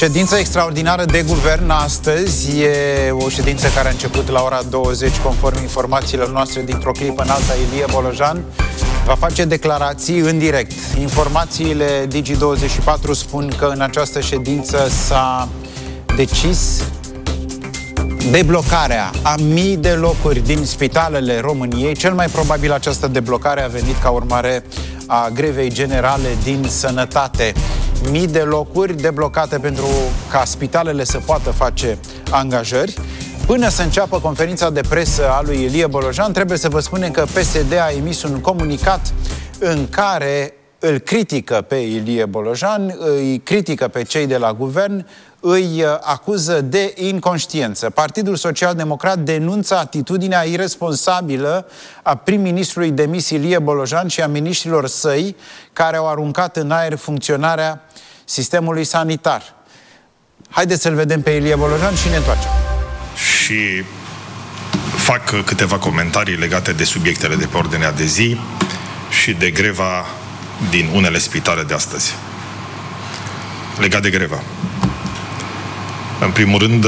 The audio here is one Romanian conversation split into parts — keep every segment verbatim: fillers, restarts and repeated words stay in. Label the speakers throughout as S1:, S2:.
S1: Ședința extraordinară de guvern astăzi e o ședință care a început la ora douăzeci, conform informațiilor noastre. Dintr-o clipă în alta, Ilie Bolojan va face declarații în direct. Informațiile Digi douăzeci și patru spun că în această ședință s-a decis deblocarea a mii de locuri din spitalele României. Cel mai probabil această deblocare a venit ca urmare a grevei generale din sănătate. Mii de locuri deblocate pentru ca spitalele să poată face angajări. Până să înceapă conferința de presă a lui Ilie Bolojan, trebuie să vă spunem că P S D a emis un comunicat în care îl critică pe Ilie Bolojan, îi critică pe cei de la guvern, îi acuză de inconștiență. Partidul Social-Democrat denunță atitudinea iresponsabilă a prim-ministrului demis Ilie Bolojan și a miniștrilor săi care au aruncat în aer funcționarea sistemului sanitar. Haideți să-l vedem pe Ilie Bolojan și ne întoarcem.
S2: Și fac câteva comentarii legate de subiectele de pe ordinea de zi și de greva din unele spitale de astăzi. Legat de greva. În primul rând,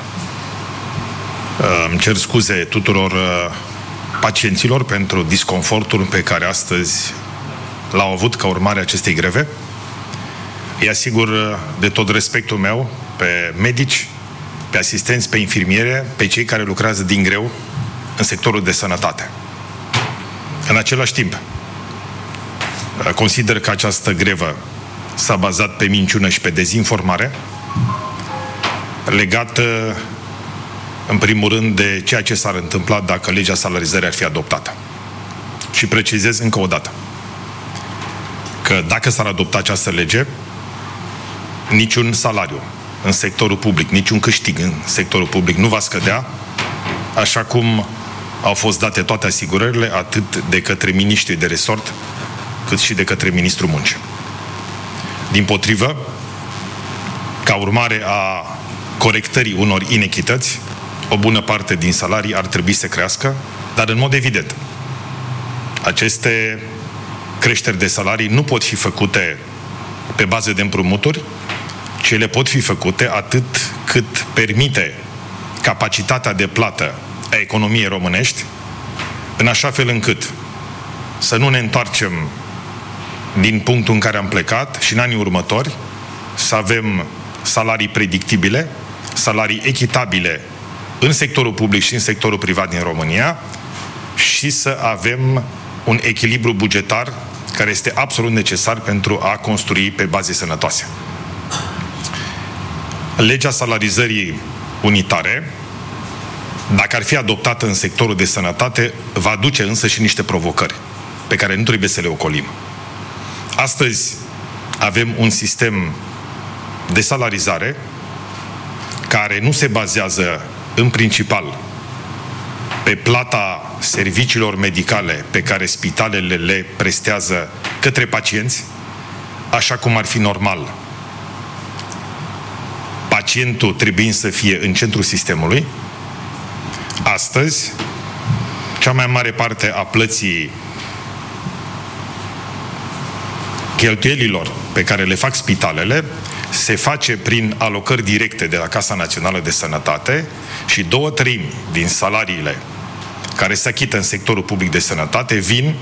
S2: îmi cer scuze tuturor pacienților pentru disconfortul pe care astăzi l-au avut ca urmare a acestei greve. Îi asigur de tot respectul meu pe medici, pe asistenți, pe infirmiere, pe cei care lucrează din greu în sectorul de sănătate. În același timp, consider că această grevă s-a bazat pe minciună și pe dezinformare, legată, în primul rând, de ceea ce s-ar întâmpla dacă legea salarizării ar fi adoptată. Și precizez încă o dată că dacă s-ar adopta această lege, niciun salariu în sectorul public, niciun câștig în sectorul public nu va scădea, așa cum au fost date toate asigurările, atât de către miniștrii de resort, cât și de către ministrul muncii. Dimpotrivă, ca urmare a corectării unor inechități, o bună parte din salarii ar trebui să crească, dar în mod evident, aceste creșteri de salarii nu pot fi făcute pe bază de împrumuturi, ci ele pot fi făcute atât cât permite capacitatea de plată a economiei românești, în așa fel încât să nu ne întoarcem din punctul în care am plecat și în anii următori să avem salarii predictibile, salarii echitabile în sectorul public și în sectorul privat din România și să avem un echilibru bugetar care este absolut necesar pentru a construi pe baze sănătoase. Legea salarizării unitare, dacă ar fi adoptată în sectorul de sănătate, va aduce însă și niște provocări pe care nu trebuie să le ocolim. Astăzi avem un sistem de salarizare care nu se bazează în principal pe plata serviciilor medicale pe care spitalele le prestează către pacienți, așa cum ar fi normal. Pacientul trebuie să fie în centrul sistemului. Astăzi, cea mai mare parte a plății cheltuielilor pe care le fac spitalele se face prin alocări directe de la Casa Națională de Sănătate și două treimi din salariile care se achită în sectorul public de sănătate vin